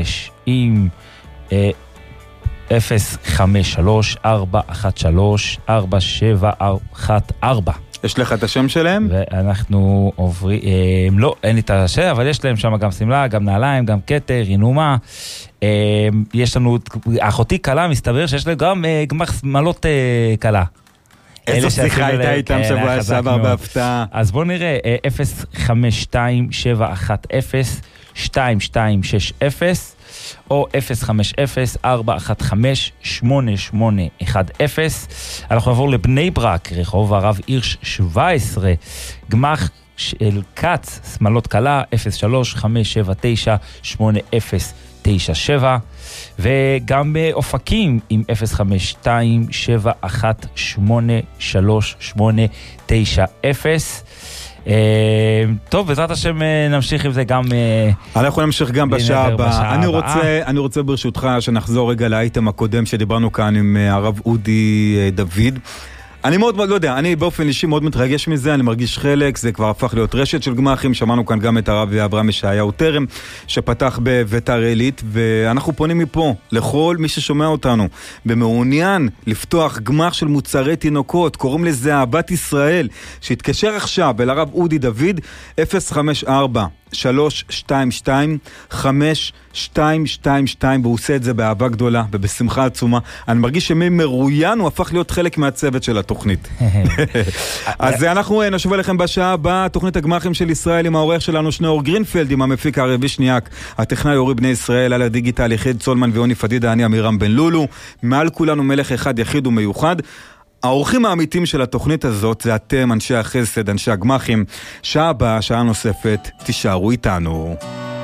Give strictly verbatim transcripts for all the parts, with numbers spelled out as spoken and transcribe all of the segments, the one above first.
נפש עם אה, אפס חמש שלוש ארבע אחת שלוש ארבע שבע אחת ארבע. יש לך את השם שלהם? ואנחנו עוברים, אה, לא, אין לי את השם, אבל יש להם שם גם סמלה, גם נעליים, גם קטר, רינומה. אה, יש לנו, אחותי קלה, מסתבר שיש להם גם אה, גמח שמלות אה, קלה. איזו שיחה הייתה איתם שבוע שעבר בהפתעה. אז בואו נראה, אפס חמש שתיים שבע אחת אפס שתיים שתיים שש אפס או אפס חמש אפס ארבע אחת חמש שמונה שמונה אחת אפס. אנחנו נעבור לבני ברק, רחוב הרב הירש שבע עשרה, גמח של קץ, שמלות קלה, אפס שלוש חמש שבע תשע שמונה אפס תשע שבע, וגם באופקים עם אפס חמש שתיים שבע אחת שמונה שלוש שמונה תשע אפס. טוב, בעזרת השם נמשיך עם זה גם... אנחנו נמשיך גם בשעה הבאה. אני רוצה, אני רוצה ברשותך שנחזור רגע לאייטם הקודם שדיברנו כאן עם הרב אודי דוד. אני מאוד, לא יודע, אני באופן אישי מאוד מתרגש מזה, אני מרגיש חלק, זה כבר הפך להיות רשת של גמחים, שמענו כאן גם את הרב אברהם ישעיהו טרם, שפתח בביתר עילית, ואנחנו פונים מפה לכל מי ששומע אותנו, במעוניין לפתוח גמח של מוצרי תינוקות, קוראים לזה אהבת ישראל, שהתקשר עכשיו אל הרב אודי דוד, אפס חמש ארבע שלוש שתיים שתיים חמש שתיים שתיים שתיים, והוא עושה את זה באהבה גדולה ובשמחה עצומה. אני מרגיש שמי מרוין הוא הפך להיות חלק מהצוות של התוכנית. אז אנחנו נשוב אליכם בשעה הבאה, תוכנית הגמחים של ישראל עם העורך שלנו שניאור גרינפלד, עם המפיק הרי וישניאק, הטכנאי אורי בני ישראל, על הדיגיטל יחיד צולמן ואוני פדידה, אני אמירם בן לולו. מעל כולנו מלך אחד יחיד ומיוחד. האורחים האמיתיים של התוכנית הזאת זה אתם, אנשי החסד, אנשי הגמחים. שעה הבאה, שעה נוספת, תישארו איתנו.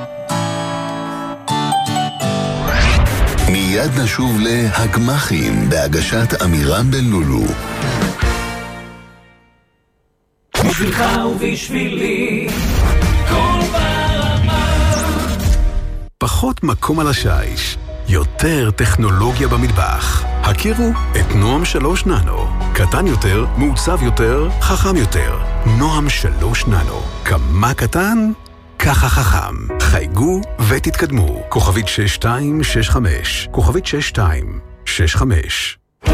מיד נשוב להגמחים בהגשת אמירם בן לולו. בשבילך ובשבילי כל ברמה. פחות מקום על השיש, יותר טכנולוגיה במטבח. הכירו את נועם שלוש ננו. קטן יותר, מעוצב יותר, חכם יותר. נועם שלוש ננו. כמה קטן? ככה חכם. חייגו ותתקדמו. כוכבית שש שתיים שש חמש. כוכבית שש שתיים שש חמש.